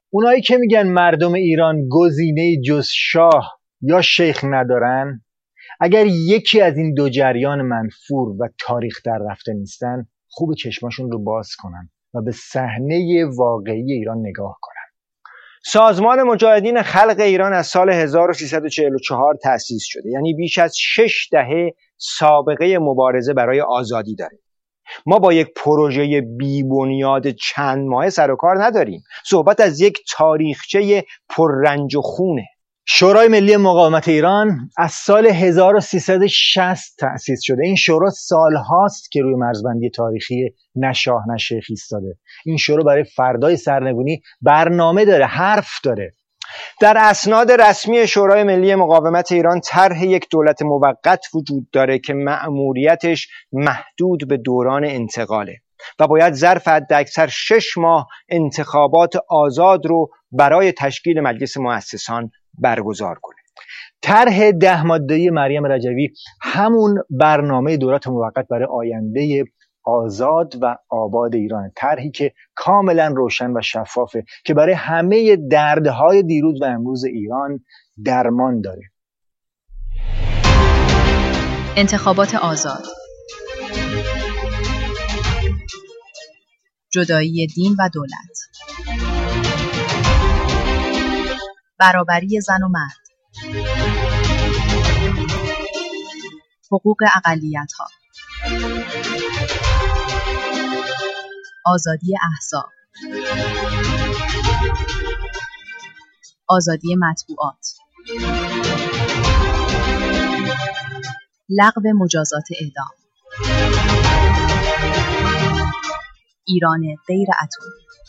اونایی که میگن مردم ایران گزینه جز شاه یا شیخ ندارن، اگر یکی از این دو جریان منفور و تاریخ در رفته نیستن، خوب چشماشون رو باز کنن و به صحنه واقعی ایران نگاه کنن. سازمان مجاهدین خلق ایران از سال 1344 تأسیس شده، یعنی بیش از 6 دهه سابقه مبارزه برای آزادی داره. ما با یک پروژه بی بنیاد چند ماه سر و کار نداریم. صحبت از یک تاریخچه پررنج و خونه. شورای ملی مقاومت ایران از سال 1360 تأسیس شده. این شورا سالهاست که روی مرزبندی تاریخی نه شاه نه شیخ ایستاده. این شورا برای فردای سرنگونی برنامه داره، حرف داره. در اسناد رسمی شورای ملی مقاومت ایران طرح یک دولت موقت وجود داره که مأموریتش محدود به دوران انتقاله و باید ظرف حداکثر 6 ماه انتخابات آزاد رو برای تشکیل مجلس مؤسسان برگزار کنه. طرح 10 ماده‌ای مریم رجوی همون برنامه دولت موقت برای آینده آزاد و آباد ایران، طرحی که کاملا روشن و شفافه که برای همه دردهای دیروز و امروز ایران درمان داره. انتخابات آزاد، جدایی دین و دولت، برابری زن و مرد، حقوق اقلیت‌ها، آزادی احزاب، آزادی مطبوعات، لغو مجازات اعدام، ایران غیر اتمی.